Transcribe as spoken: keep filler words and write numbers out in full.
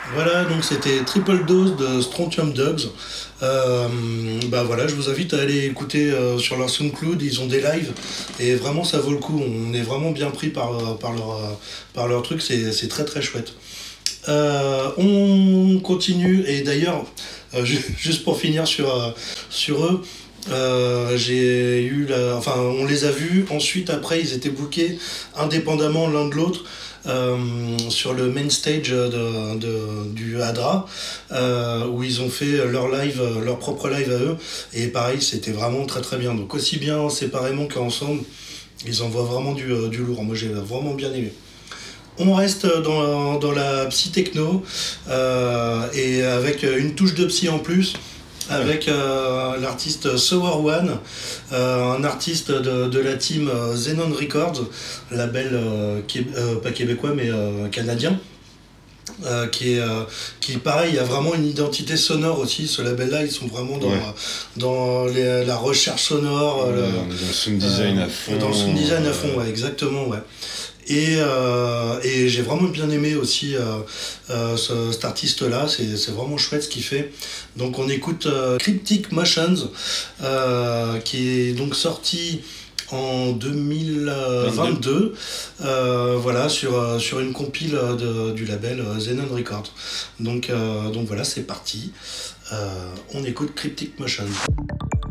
Voilà, donc c'était Triple Dose de Strontium Dogs. Euh, bah voilà, je vous invite à aller écouter euh, sur leur SoundCloud, ils ont des lives et vraiment ça vaut le coup. On est vraiment bien pris par, euh, par, leur, euh, par leur truc, c'est, c'est très très chouette. Euh, on continue et d'ailleurs, euh, ju- juste pour finir sur, euh, sur eux, euh, j'ai eu la, enfin on les a vus. Ensuite après ils étaient bookés indépendamment l'un de l'autre euh, sur le main stage de, de- du Hadra euh, où ils ont fait leur live, leur propre live à eux et pareil c'était vraiment très très bien. Donc aussi bien séparément qu'ensemble ils envoient vraiment du, euh, du lourd. Moi j'ai vraiment bien aimé. On reste dans, dans la psy techno euh, et avec une touche de psy en plus, avec euh, l'artiste Sour One, euh, un artiste de, de la team euh, Xenon Records, label euh, qué- euh, pas québécois mais euh, canadien. Euh, qui est euh, qui pareil a vraiment une identité sonore aussi. Ce label là ils sont vraiment dans Ouais. dans les- la recherche sonore, Ouais, le, on est dans le sound design à fond. euh, dans le sound design à fond, euh, ouais, exactement, ouais. Et, euh, et j'ai vraiment bien aimé aussi euh, euh, ce- cet artiste-là, c'est, c'est vraiment chouette ce qu'il fait. Donc on écoute euh, Cryptic Motions, euh, qui est donc sorti en deux mille vingt-deux, euh, voilà, sur, euh, sur une compile de- du label euh, Xenon Records. Donc, euh, donc voilà, c'est parti. Euh, on écoute Cryptic Motions.